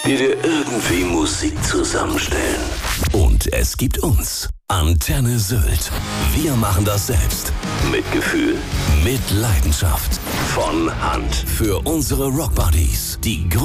die dir irgendwie Musik zusammenstellen. Und es gibt uns. Antenne Sylt. Wir machen das selbst. Mit Gefühl, Mit Leidenschaft. von Hand. Für unsere Rockbuddies. Die